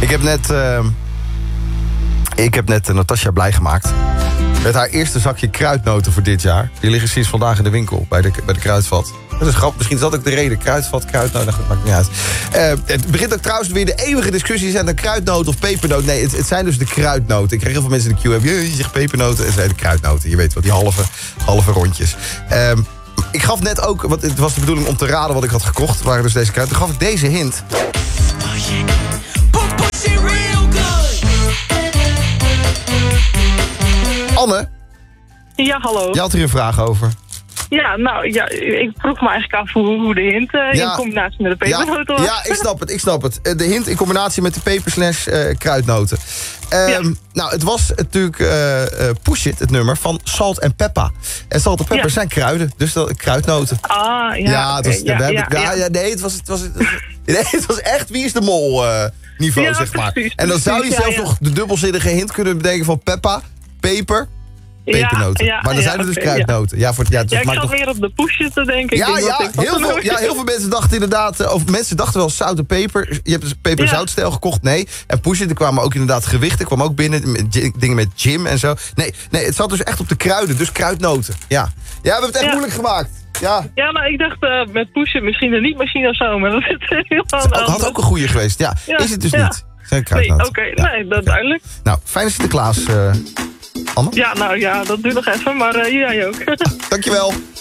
Ik heb net Natasja blij gemaakt. Met haar eerste zakje kruidnoten voor dit jaar. Die liggen sinds vandaag in de winkel bij de kruidvat. Dat is grappig. Misschien is dat ook de reden. Kruidvat, kruidnoot, dat maakt niet uit. Het begint ook trouwens weer de eeuwige discussie. Zijn het kruidnoot of pepernoot? Nee, het zijn dus de kruidnoten. Ik kreeg heel veel mensen in de queue. Je zegt pepernoten en zijn de kruidnoten. Je weet wat, die halve rondjes. Ik gaf net ook, want het was de bedoeling om te raden wat ik had gekocht. Het waren dus deze kruiden. Toen gaf ik deze hint. Anne? Ja, hallo. Je had hier een vraag over. Ja, ik vroeg me eigenlijk af hoe de hint in combinatie met de pepernoten was. Ja, ik snap het. De hint in combinatie met de peper / kruidnoten. Nou, het was natuurlijk Push It, het nummer, van Salt en Peppa. En Salt en Pepper zijn kruiden, dus kruidnoten. Ah, ja. Het was echt Wie is de Mol niveau, zeg maar. Precies, en dan zou je zelfs nog de dubbelzinnige hint kunnen bedenken van Peppa, peper... pepernoten. Maar dan zijn er dus kruidnoten. Ik zat weer op de Push It te denken. Heel veel mensen dachten inderdaad... of mensen dachten wel zout en peper. Je hebt dus peper-zoutstijl gekocht. Nee. En Push It, er kwamen ook inderdaad gewichten. kwam ook binnen, dingen met Jim en zo. Nee, het zat dus echt op de kruiden. Dus kruidnoten. Ja, we hebben het echt moeilijk gemaakt. Ja, ik dacht met Push It misschien een niet-machine of zo. Maar dat is heel had ook een goeie geweest. Ja, is het dus niet. Zijn kruidnoten. Nee, dat is duidelijk. Nou, fijne Sinterklaas... Anne? Ja, dat duurt nog even, maar jij ook. Dankjewel.